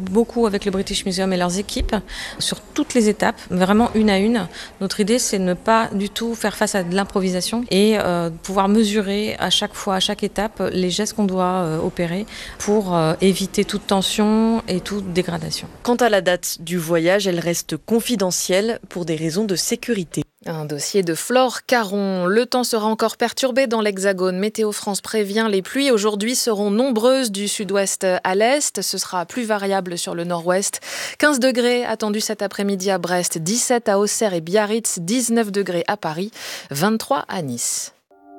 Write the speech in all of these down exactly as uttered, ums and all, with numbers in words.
beaucoup avec le British Museum et leurs équipes sur toutes les étapes, vraiment une à une. Notre idée, c'est de ne pas du tout faire face à de l'improvisation et euh, pouvoir mesurer à chaque fois, à chaque étape, les gestes qu'on doit euh, opérer pour euh, éviter toute tension et toute dégradation. Quant à la date du voyage, elle reste confidentielle pour des raisons de sécurité. Un dossier de Flore Caron. Le temps sera encore perturbé dans l'Hexagone. Météo France prévient, les pluies aujourd'hui seront nombreuses du sud-ouest à l'est. Ce sera plus variable sur le nord-ouest. quinze degrés attendus cet après-midi à Brest, dix-sept à Auxerre et Biarritz, dix-neuf degrés à Paris, vingt-trois à Nice.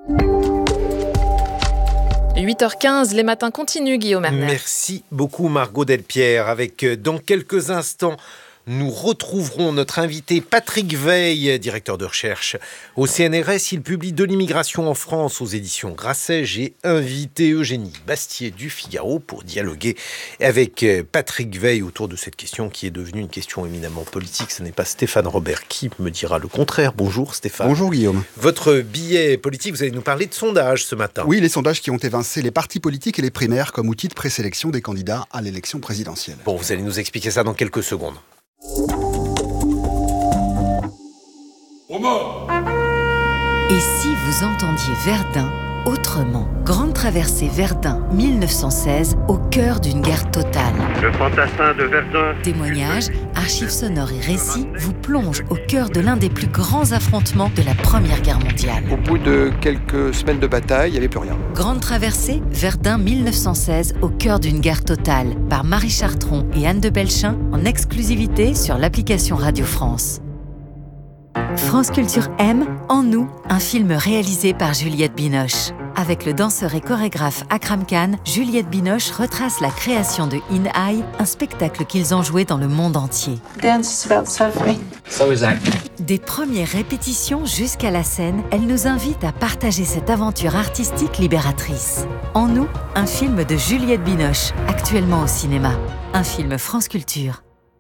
huit heures quinze, les matins continuent, Guillaume Erner. Merci beaucoup Margot Delpierre. Avec euh, dans quelques instants, nous retrouverons notre invité Patrick Veil, directeur de recherche au C N R S. Il publie De l'immigration en France aux éditions Grasset. J'ai invité Eugénie Bastier du Figaro pour dialoguer avec Patrick Veil autour de cette question qui est devenue une question éminemment politique. Ce n'est pas Stéphane Robert qui me dira le contraire. Bonjour Stéphane. Bonjour Guillaume. Votre billet politique, vous allez nous parler de sondages ce matin. Oui, les sondages qui ont évincé les partis politiques et les primaires comme outil de présélection des candidats à l'élection présidentielle. Bon, vous allez nous expliquer ça dans quelques secondes. Et si vous entendiez Verdun autrement? Grande traversée Verdun mille neuf cent seize, au cœur d'une guerre totale. Le fantassin de Verdun. Témoignages, archives sonores et récits vous plongent au cœur de l'un des plus grands affrontements de la Première Guerre mondiale. Au bout de quelques semaines de bataille, il n'y avait plus rien. Grande traversée Verdun mille neuf cent seize, au cœur d'une guerre totale, par Marie Chartron et Anne de Belchin, en exclusivité sur l'application Radio France. France Culture aime En nous, un film réalisé par Juliette Binoche. Avec le danseur et chorégraphe Akram Khan, Juliette Binoche retrace la création de In Eye, un spectacle qu'ils ont joué dans le monde entier. Dance is about suffering. So is acting. Des premières répétitions jusqu'à la scène, elle nous invite à partager cette aventure artistique libératrice. En nous, un film de Juliette Binoche, actuellement au cinéma. Un film France Culture.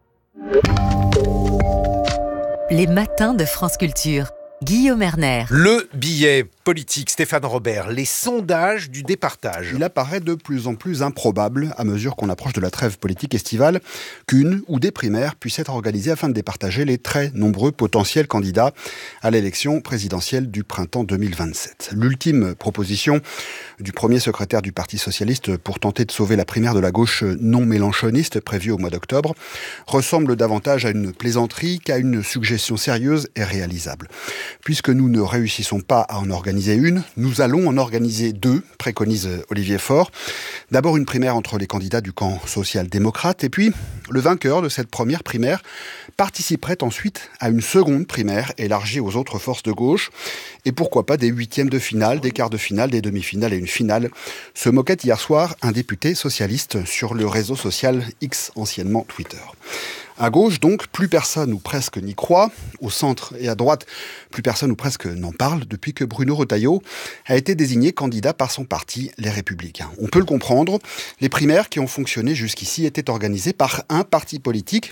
Les matins de France Culture. Guillaume Erner. Le billet politique, Stéphane Robert, les sondages du départage. Il apparaît de plus en plus improbable, à mesure qu'on approche de la trêve politique estivale, qu'une ou des primaires puissent être organisées afin de départager les très nombreux potentiels candidats à l'élection présidentielle du printemps deux mille vingt-sept. L'ultime proposition du premier secrétaire du Parti socialiste pour tenter de sauver la primaire de la gauche non mélenchoniste prévue au mois d'octobre ressemble davantage à une plaisanterie qu'à une suggestion sérieuse et réalisable. Puisque nous ne réussissons pas à en organiser une, nous allons en organiser deux, préconise Olivier Faure. D'abord une primaire entre les candidats du camp social-démocrate, et puis le vainqueur de cette première primaire participerait ensuite à une seconde primaire élargie aux autres forces de gauche, et pourquoi pas des huitièmes de finale, des quarts de finale, des demi-finales et une finale. Se moquait hier soir un député socialiste sur le réseau social X, anciennement Twitter. À gauche, donc, plus personne ou presque n'y croit. Au centre et à droite, plus personne ou presque n'en parle depuis que Bruno Retailleau a été désigné candidat par son parti, Les Républicains. On peut le comprendre, les primaires qui ont fonctionné jusqu'ici étaient organisées par un parti politique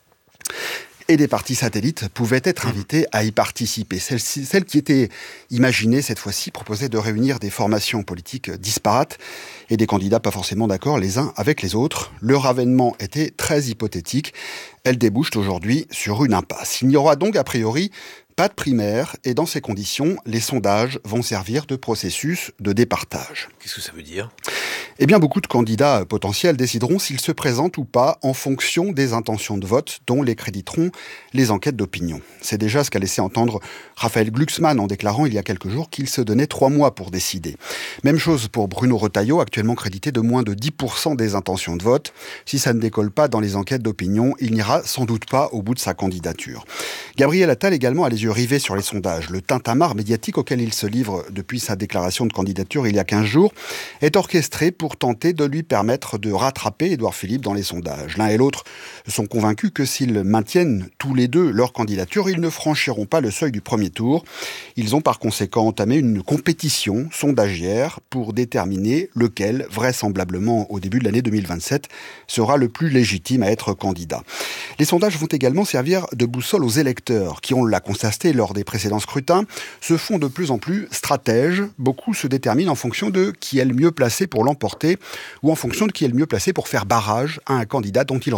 et des partis satellites pouvaient être invités à y participer. Celle, celle qui était imaginée cette fois-ci proposait de réunir des formations politiques disparates et des candidats pas forcément d'accord les uns avec les autres. Leur avènement était très hypothétique. Elle débouche aujourd'hui sur une impasse. Il n'y aura donc a priori pas de primaire, et dans ces conditions, les sondages vont servir de processus de départage. Qu'est-ce que ça veut dire ? Eh bien, beaucoup de candidats potentiels décideront s'ils se présentent ou pas en fonction des intentions de vote dont les créditeront les enquêtes d'opinion. C'est déjà ce qu'a laissé entendre Raphaël Glucksmann en déclarant il y a quelques jours qu'il se donnait trois mois pour décider. Même chose pour Bruno Retailleau, actuellement crédité de moins de dix pour cent des intentions de vote. Si ça ne décolle pas dans les enquêtes d'opinion, il n'ira sans doute pas au bout de sa candidature. Gabriel Attal également a les yeux rivés sur les sondages. Le tintamarre médiatique auquel il se livre depuis sa déclaration de candidature il y a quinze jours est orchestré pour tenter de lui permettre de rattraper Édouard Philippe dans les sondages. L'un et l'autre sont convaincus que s'ils maintiennent tous les deux leur candidature, ils ne franchiront pas le seuil du premier tour. Ils ont par conséquent entamé une compétition sondagière pour déterminer lequel, vraisemblablement au début de l'année deux mille vingt-sept, sera le plus légitime à être candidat. Les sondages vont également servir de boussole aux électeurs qui, on l'a constaté lors des précédents scrutins, se font de plus en plus stratèges. Beaucoup se déterminent en fonction de qui est le mieux placé pour l'emporter ou en fonction de qui est le mieux placé pour faire barrage à un candidat dont ils